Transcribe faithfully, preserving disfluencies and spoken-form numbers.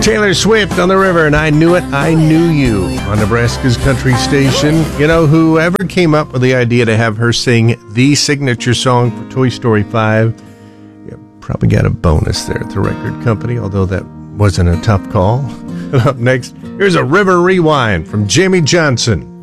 Taylor Swift on the river, and I Knew It, I Knew You on Nebraska's country station. You know, whoever came up with the idea to have her sing the signature song for Toy Story five, you probably got a bonus there at the record company, although that wasn't a tough call. Up next, here's a River Rewind from Jamie Johnson.